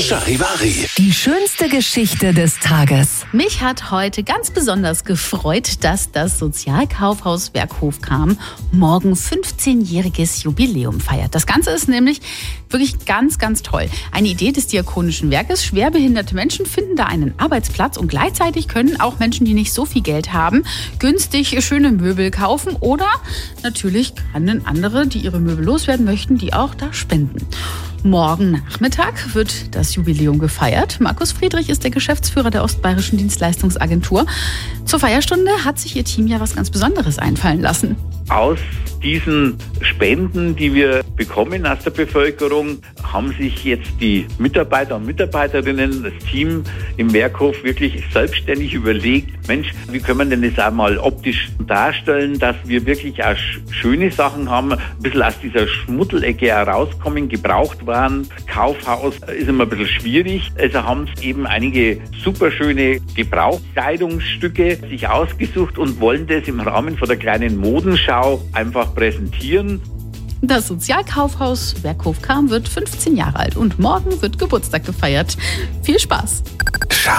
Charivari. Die schönste Geschichte des Tages. Mich hat heute ganz besonders gefreut, dass das Sozialkaufhaus Werkhofkam morgen 15-jähriges Jubiläum feiert. Das Ganze ist nämlich wirklich ganz, ganz toll. Eine Idee des Diakonischen Werkes. Schwerbehinderte Menschen finden da einen Arbeitsplatz und gleichzeitig können auch Menschen, die nicht so viel Geld haben, günstig schöne Möbel kaufen oder natürlich können andere, die ihre Möbel loswerden möchten, die auch da spenden. Morgen Nachmittag wird das Jubiläum gefeiert. Markus Friedrich ist der Geschäftsführer der Ostbayerischen Dienstleistungsagentur. Zur Feierstunde hat sich ihr Team ja was ganz Besonderes einfallen lassen. Aus diesen Spenden, die wir bekommen aus der Bevölkerung, haben sich jetzt die Mitarbeiter und Mitarbeiterinnen, das Team im Werkhof wirklich selbstständig überlegt, Mensch, wie können wir denn das auch mal optisch darstellen, dass wir wirklich auch schöne Sachen haben, ein bisschen aus dieser Schmuddelecke herauskommen, gebraucht waren. Kaufhaus ist immer ein bisschen schwierig. Also haben es eben einige super schöne Gebrauchskleidungsstücke sich ausgesucht und wollen das im Rahmen von der kleinen Modenschau einfach präsentieren. Das Sozialkaufhaus Werkhofkam wird 15 Jahre alt und morgen wird Geburtstag gefeiert. Viel Spaß!